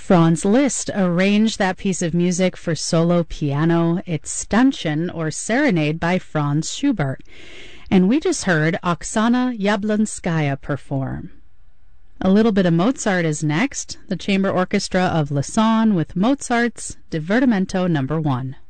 Franz Liszt arranged that piece of music for solo piano. It's Stanchen, or Serenade, by Franz Schubert. And we just heard Oksana Yablonskaya perform. A little bit of Mozart is next. The Chamber Orchestra of Lausanne with Mozart's Divertimento No. 1.